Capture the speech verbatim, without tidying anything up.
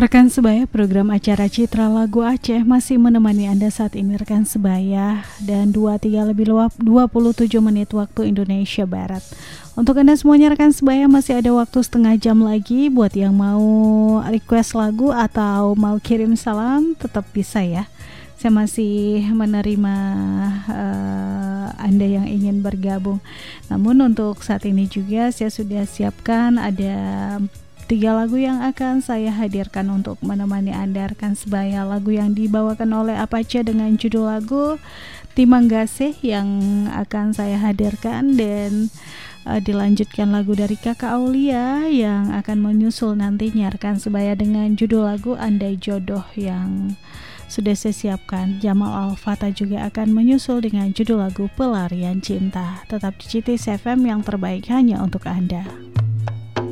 Rekan sebaya, program acara Citra Lagu Aceh masih menemani Anda saat ini rekan sebaya, dan dua puluh tiga lebih dua puluh tujuh menit waktu Indonesia Barat. Untuk Anda semuanya rekan sebaya, masih ada waktu setengah jam lagi buat yang mau request lagu atau mau kirim salam, tetap bisa ya. Saya masih menerima uh, Anda yang ingin bergabung. Namun untuk saat ini juga saya sudah siapkan ada tiga lagu yang akan saya hadirkan untuk menemani Anda rekan sebaya. Lagu yang dibawakan oleh Apache dengan judul lagu Timanggasih yang akan saya hadirkan, dan uh, dilanjutkan lagu dari Kakak Aulia yang akan menyusul nantinya rekan sebaya dengan judul lagu Andai Jodoh yang sudah saya siapkan. Jamal Al-Fatah juga akan menyusul dengan judul lagu Pelarian Cinta. Tetap di C T S F M yang terbaik hanya untuk Anda.